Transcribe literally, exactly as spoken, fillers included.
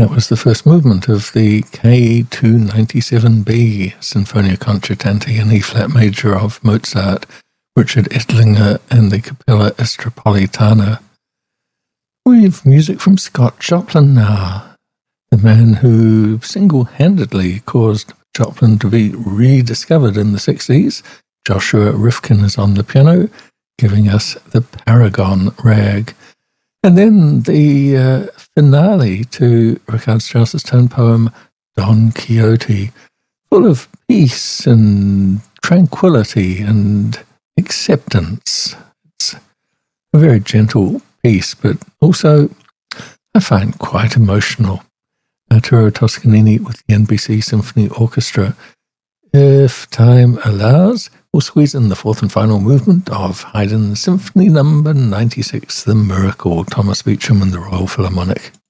That was the first movement of the K two ninety-seven B Sinfonia Concertante in E-flat major of Mozart, Richard Ettlinger, and the Capella Estropolitana. We've music from Scott Joplin now, the man who single-handedly caused Joplin to be rediscovered in the sixties. Joshua Rifkin is on the piano, giving us the Paragon Rag. And then the uh, finale to Richard Strauss's tone poem, Don Quixote, full of peace and tranquility and acceptance. It's a very gentle piece, but also I find quite emotional. Arturo Toscanini with the N B C Symphony Orchestra. If time allows, we'll squeeze in the fourth and final movement of Haydn's Symphony Number ninety-six, The Miracle, Thomas Beecham and the Royal Philharmonic.